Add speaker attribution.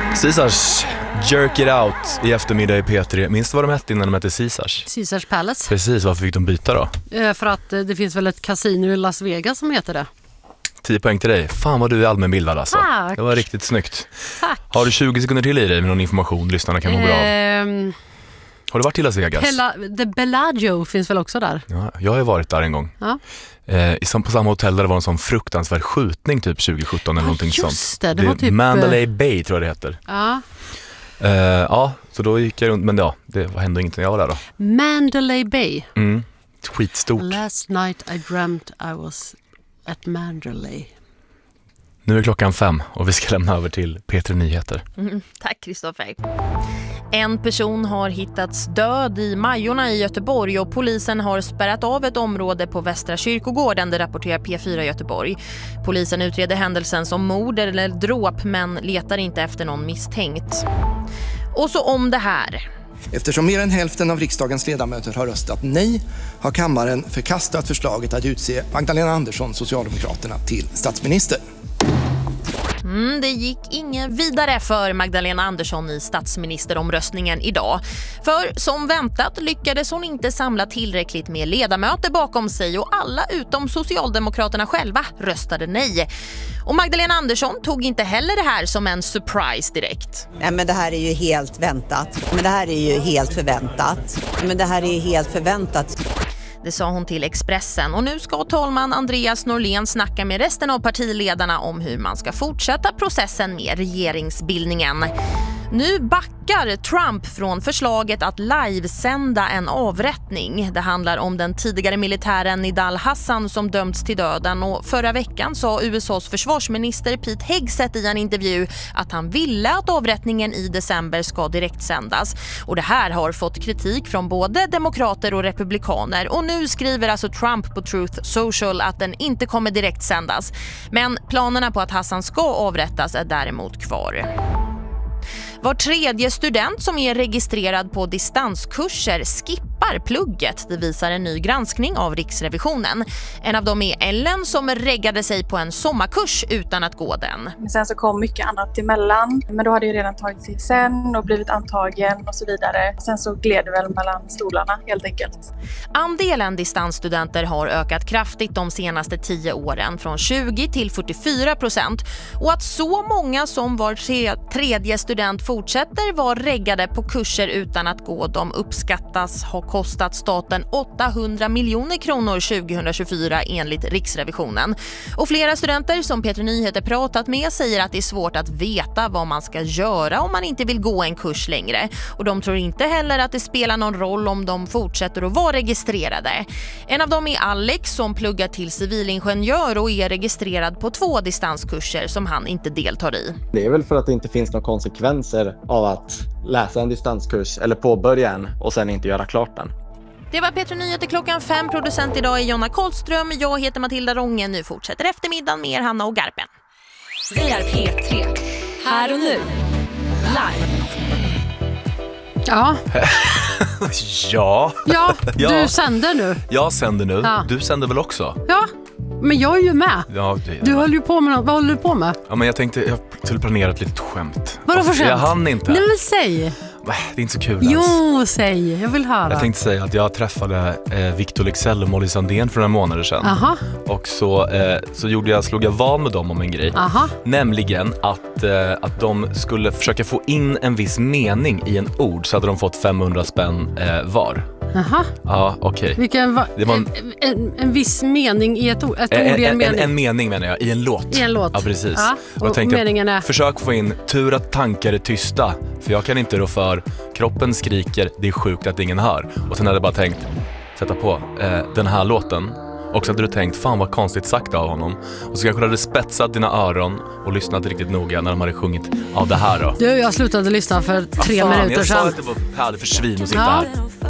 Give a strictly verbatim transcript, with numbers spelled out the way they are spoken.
Speaker 1: Caesars Jerk It Out i eftermiddag i P tre. Minns du vad de hette innan de hette Caesars?
Speaker 2: Caesars Palace.
Speaker 1: Precis, varför fick de byta då?
Speaker 2: Eh, för att eh, det finns väl ett kasino i Las Vegas som heter det.
Speaker 1: tio poäng till dig. Fan vad du är allmänbildad alltså.
Speaker 2: Tack.
Speaker 1: Det var riktigt snyggt.
Speaker 2: Tack.
Speaker 1: Har du tjugo sekunder till i dig med någon information lyssnarna kan må bra av?
Speaker 2: Ehm,
Speaker 1: Har du varit i Las Vegas?
Speaker 2: hela, The Bellagio finns väl också där?
Speaker 1: Ja, jag har ju varit där en gång.
Speaker 2: Ja.
Speaker 1: Eh, i sam- på samma hotell där det var en sån fruktansvärd skjutning typ tjugo sjutton eller
Speaker 2: Ja,
Speaker 1: någonting
Speaker 2: just
Speaker 1: sånt.
Speaker 2: det, det var typ,
Speaker 1: Mandalay Bay tror jag det heter.
Speaker 2: Ja.
Speaker 1: Eh, ja, så då gick jag runt, men ja, det hände ingenting jag var där då.
Speaker 2: Mandalay Bay.
Speaker 1: Mm. Skitstort.
Speaker 2: Last night I dreamt I was at Mandalay.
Speaker 1: Nu är klockan fem och vi ska lämna över till P tre Nyheter.
Speaker 3: Mm, tack Kristoffer. En person har hittats död i Majorna i Göteborg och polisen har spärrat av ett område på Västra kyrkogården, det rapporterar P fyra Göteborg. Polisen utreder händelsen som mord eller dråp men letar inte efter någon misstänkt. Och så om det här.
Speaker 4: Eftersom mer än hälften av riksdagens ledamöter har röstat nej har kammaren förkastat förslaget att utse Magdalena Andersson, Socialdemokraterna, till statsminister.
Speaker 3: Mm, det gick ingen vidare för Magdalena Andersson i statsministeromröstningen idag. För som väntat lyckades hon inte samla tillräckligt med ledamöter bakom sig och alla utom Socialdemokraterna själva röstade nej. Och Magdalena Andersson tog inte heller det här som en surprise direkt.
Speaker 5: Nej, men det här är ju helt väntat. Men det här är ju helt förväntat. Men det här är ju helt förväntat.
Speaker 3: Det sa hon till Expressen och nu ska talman Andreas Norlén snacka med resten av partiledarna om hur man ska fortsätta processen med regeringsbildningen. Nu backar Trump från förslaget att livesända en avrättning. Det handlar om den tidigare militären Nidal Hassan som dömts till döden och förra veckan sa U S A:s försvarsminister Pete Hegseth i en intervju att han ville att avrättningen i december ska direktsändas. Och det här har fått kritik från både demokrater och republikaner och nu skriver alltså Trump på Truth Social att den inte kommer direktsändas. Men planerna på att Hassan ska avrättas är däremot kvar. Var tredje student som är registrerad på distanskurser skippar plugget. Det visar en ny granskning av Riksrevisionen. En av dem är Ellen som reggade sig på en sommarkurs utan att gå den.
Speaker 6: Men sen så kom mycket annat emellan. Men då hade jag redan tagit sig sen och blivit antagen och så vidare. Sen så gled det väl mellan stolarna helt enkelt.
Speaker 3: Andelen distansstudenter har ökat kraftigt de senaste tio åren från tjugo till fyrtiofyra procent. Och att så många som var tre, tredje student fortsätter vara reggade på kurser utan att gå dem uppskattas ha kostat staten åttahundra miljoner kronor tjugohundratjugofyra enligt Riksrevisionen. Och flera studenter som P tre Nyheter pratat med säger att det är svårt att veta vad man ska göra om man inte vill gå en kurs längre. Och de tror inte heller att det spelar någon roll om de fortsätter att vara registrerade. En av dem är Alex som pluggar till civilingenjör och är registrerad på två distanskurser som han inte deltar i.
Speaker 7: Det är väl för att det inte finns några konsekvenser av att läsa en distanskurs eller påbörja en och sen inte göra klart den.
Speaker 3: Det var P tre Nyheter klockan fem. Producent idag är Jonna Karlström. Jag heter Matilda Ronge. Nu fortsätter eftermiddagen med Hanna och Garpen.
Speaker 8: Det är P tre. Här och nu. Live.
Speaker 2: Ja.
Speaker 1: ja.
Speaker 2: Ja, du
Speaker 1: ja.
Speaker 2: sänder nu.
Speaker 1: Jag sänder nu.
Speaker 2: Ja.
Speaker 1: Du sänder väl också?
Speaker 2: Ja, men jag är ju med.
Speaker 1: Ja, det,
Speaker 2: Du höll ju på med något. Vad håller du på med?
Speaker 1: Ja, men jag tänkte, jag skulle planera ett litet skämt.
Speaker 2: Vadå för skämt?
Speaker 1: Jag hann inte.
Speaker 2: Nej, men säg.
Speaker 1: Det är inte så kul
Speaker 2: Jo,
Speaker 1: ens.
Speaker 2: säg. Jag vill höra.
Speaker 1: Jag tänkte säga att jag träffade eh, Victor Leksell och Molly Sandén för några månader sedan.
Speaker 2: Aha.
Speaker 1: Och så, eh, så gjorde jag, slog jag vad med dem om en grej.
Speaker 2: Aha.
Speaker 1: Nämligen att, eh, att de skulle försöka få in en viss mening i en ord, så hade de fått femhundra spänn eh, var.
Speaker 2: Jaha.
Speaker 1: Ja, okej.
Speaker 2: Vilken va-
Speaker 1: Det var en-
Speaker 2: en, en, en viss mening i ett ord, ett
Speaker 1: En,
Speaker 2: ord i en
Speaker 1: en,
Speaker 2: mening.
Speaker 1: en, en mening menar jag, i en låt.
Speaker 2: I en låt.
Speaker 1: Ja, precis.
Speaker 2: Ja,
Speaker 1: Och då
Speaker 2: och
Speaker 1: tänkte
Speaker 2: meningen är-
Speaker 1: jag, försök få in tur att tankar är tysta. För jag kan inte rå för, kroppen skriker, det är sjukt att ingen hör. Och sen hade jag bara tänkt, sätta på eh, den här låten. Och så hade du tänkt, fan vad konstigt sagt av honom. Och så kanske du hade spetsat dina öron och lyssnat riktigt noga när de hade sjungit av det här då.
Speaker 2: Du, jag slutade lyssna för tre
Speaker 1: Fan,
Speaker 2: minuter
Speaker 1: jag sa
Speaker 2: sedan.
Speaker 1: att det var härligt för svin att sitta
Speaker 2: Ja.
Speaker 1: här.